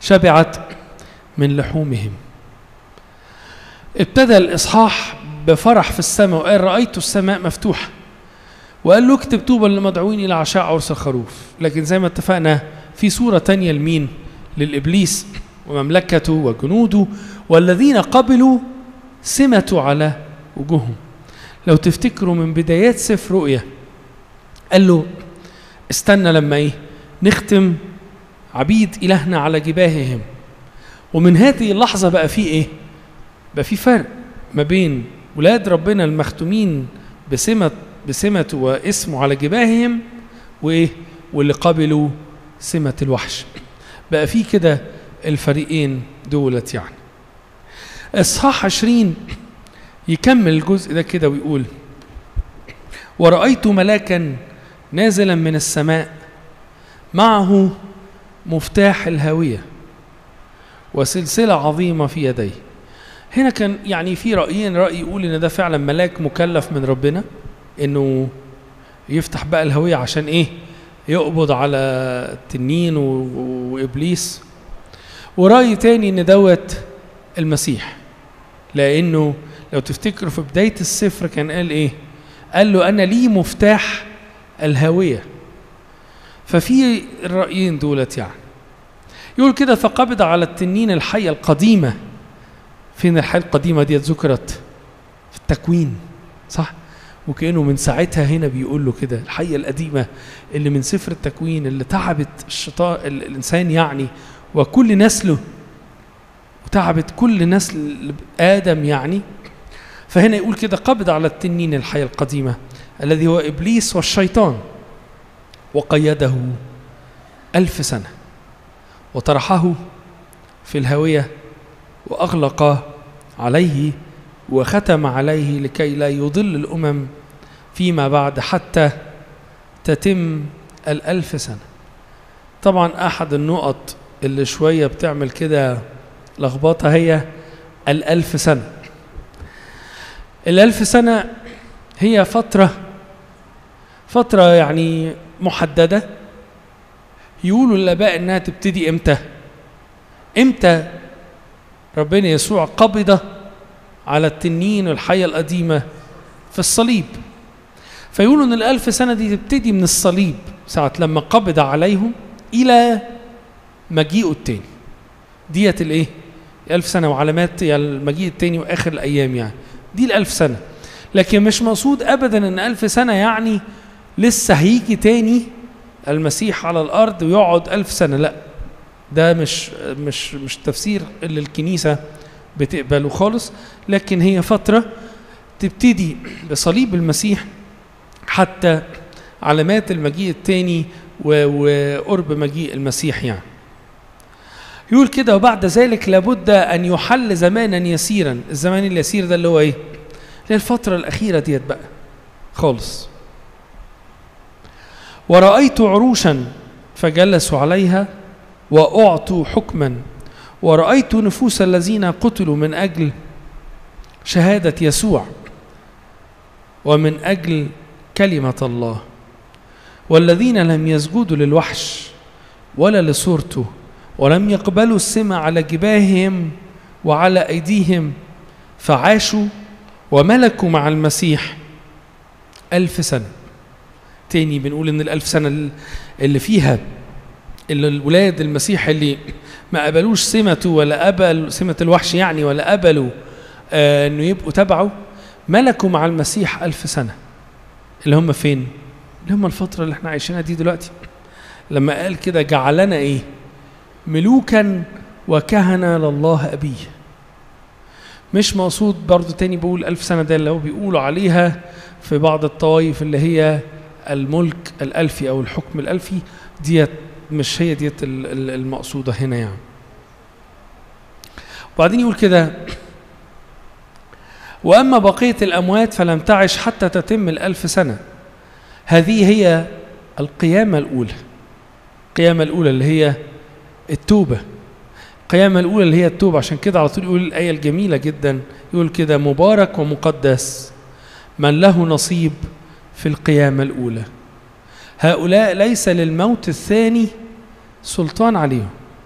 شبعت من لحومهم. ابتدى الإصحاح بفرح في السماء وقال رأيت السماء مفتوحة، وقال له اكتب طوبى للمدعوين إلى عشاء عرس الخروف. لكن زي ما اتفقنا في صورة تانية لمين؟ للإبليس ومملكته وجنوده والذين قبلوا سمتوا على وجوههم. لو تفتكروا من بدايات سفر رؤيا قال له استنى لما نختم عبيد إلهنا على جباههم. ومن هذه اللحظة بقى في بقى في فرق ما بين ولاد ربنا المختومين بسمته واسمه على جباههم واللي قبلوا سمة الوحش. بقى في كده الفريقين دولت يعني. إصحاح 20 يكمل الجزء ده كده ويقول ورأيت ملاكا نازلا من السماء معه مفتاح الهاوية وسلسلة عظيمة في يديه. هنا كان يعني في رأيين، رأي يقول ان ده فعلا ملاك مكلف من ربنا انه يفتح بقى الهاوية عشان يقبض على التنين وإبليس، ورأي تاني ان دوت المسيح، لأنه لو تفتكروا في بداية السفر كان قال قال له أنا لي مفتاح الهاوية. ففي الرأيين دولت يعني. يقول كده فقبض على التنين الحية القديمة. فين الحية القديمة دي؟ ذكرت في التكوين صح؟ وكأنه من ساعتها هنا بيقول له كده الحية القديمة اللي من سفر التكوين اللي تعبت الشيطان الإنسان يعني وكل نسله، وتعبت كل نسل آدم يعني. فهنا يقول كده قبض على التنين الحية القديمة الذي هو إبليس والشيطان وقيده 1000 سنة وطرحه في الهاوية وأغلق عليه وختم عليه لكي لا يضل الأمم فيما بعد حتى تتم 1000 سنة. طبعا أحد النقط اللي شوية بتعمل كده لخبطة هي 1000 سنة. 1000 سنة هي فترة يعني محددة. يقولوا الآباء إنها تبتدي إمتى ربنا يسوع قبض على التنين والحية القديمة في الصليب. فيقولوا إن 1000 سنة دي تبتدي من الصليب ساعة لما قبض عليهم إلى مجيئه التاني. ديت 1000 سنة وعلامات يعني المجيء التاني وآخر الأيام يعني دي 1000 سنة. لكن مش مقصود أبدا إن 1000 سنة يعني لسه هيجي تاني المسيح على الأرض ويقعد 1000 سنة، لا ده مش تفسير اللي الكنيسة بتقبله خالص. لكن هي فترة تبتدي بصليب المسيح حتى علامات المجيء التاني وقرب مجيء المسيح يعني. يقول كده وبعد ذلك لابد أن يحل زمانا يسيرا. الزمان اليسير ده اللي هو اللي هي الفترة الأخيرة ديت بقى خالص. ورأيت عروشا فجلسوا عليها وأعطوا حكما، ورأيت نفوس الذين قتلوا من أجل شهادة يسوع ومن أجل كلمة الله، والذين لم يسجدوا للوحش ولا لصورته ولم يقبلوا السمة على جباههم وعلى أيديهم، فعاشوا وملكوا مع المسيح 1000 سنة. تاني بنقول إن 1000 سنة اللي فيها اللي الولاد المسيح اللي ما قبلوش سمته ولا قبلوا سمة الوحش يعني ولا قبلوا إنه يبقوا تبعه، ملكوا مع المسيح 1000 سنة. اللي هم فين؟ اللي هم الفترة اللي احنا عايشينها دي دلوقتي. لما قال كده جعلنا ملوكا وكهنة لله أبيه. مش مقصود برضو تاني بقول 1000 سنة ده اللي هو بيقولوا عليها في بعض الطوائف اللي هي الملك الألفي أو الحكم الألفي، ديت مش هي ديت المقصودة هنا يعني. وبعدين يقول كده وأما بقية الأموات فلم تعش حتى تتم 1000 سنة. هذه هي القيامة الأولى. القيامة الأولى اللي هي التوبة. القيامة الأولى اللي هي التوبة. عشان كده على طول يقول الآية الجميلة جدا، يقول كده مبارك ومقدس من له نصيب في القيامة الأولى. هؤلاء ليس للموت الثاني سلطان عليهم.